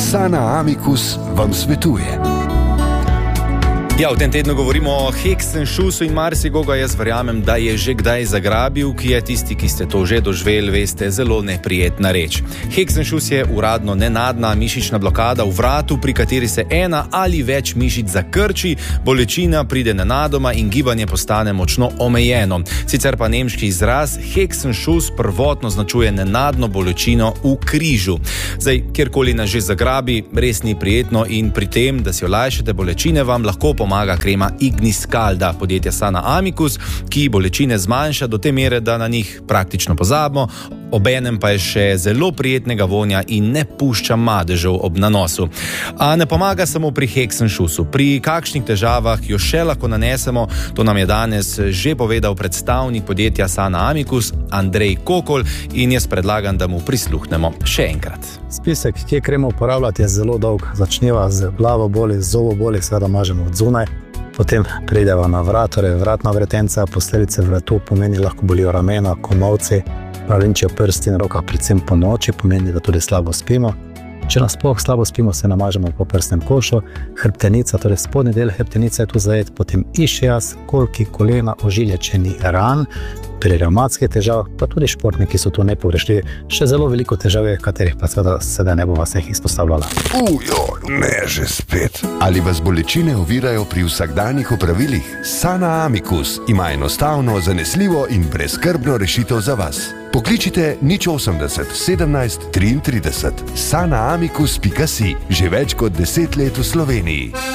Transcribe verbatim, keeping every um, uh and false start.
Sana Amicus vam svetuje. Ja, v tem tednu govorimo o Hexenschusu in marsikoga jaz verjamem, da je že kdaj zagrabil, ki je tisti, ki ste to že doživeli, veste, zelo neprijetna reč. Hexenschus je uradno nenadna mišična blokada v vratu, pri kateri se ena ali več mišic zakrči, bolečina pride nenadoma in gibanje postane močno omejeno. Sicer pa nemški izraz Hexenschus prvotno označuje nenadno bolečino v križu. Zdaj, kjerkoli nas že zagrabi, res ni prijetno in pri tem, da si olajšate bolečine, vam lahko pomaga krema Ignis Calda podjetja Sana Amicus, ki bolečine zmanjša do te mere, da na njih praktično pozabimo, obenem pa je še zelo prijetnega vonja in ne pušča madežev ob nanosu. A ne pomaga samo pri Hexenschusu. Pri kakšnih težavah jo še lahko nanesemo, to nam je danes že povedal predstavnik podjetja Sana Amicus, Andrej Kokol, in jaz predlagam, da mu prisluhnemo še enkrat. Spisek, kje kremo uporabljati, je zelo dolg. Začneva z glavo boli, z zobo boli, seveda mažemo od zunaj, potem prideva na vrat, torej vratna vretenca, posledice vratu pomeni lahko bolijo ramena, komolci, pravinčijo prsti in roka, predvsem po noči, pomeni, da tudi slabo spimo. Če nasploh slabo spimo, se namažemo po prsnem košu, hrbtenica, torej spodnji del hrbtenice je tu zajet, potem išijas, kolki, kolena, ožilje, če ni ran, pri revmatskih težavah, pa tudi športniki so tu nepogrešljivi. Še zelo veliko težav je, katerih pa seveda sedaj ne bova vseh izpostavljala. Ujo, ne že spet. Ali vas bolečine ovirajo pri vsakdanjih opravilih? Sana Amicus ima enostavno, zanesljivo in brezskrbno rešitev za vas. Pokličite nič osemdeset sedemnajst triintrideset. sana amicus pika si. Že več kot deset let v Sloveniji.